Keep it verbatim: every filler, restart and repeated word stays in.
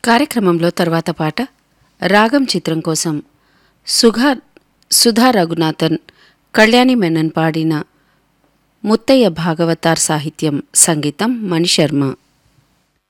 కార్యక్రమంలో తర్వాత పాట రాగం చిత్రం కోసం సుధా సుధా రఘునాథన్, కళ్యాణి మెనన్ పాడిన ముత్తయ్య భాగవతార్ సాహిత్యం, సంగీతం మణిశర్మ.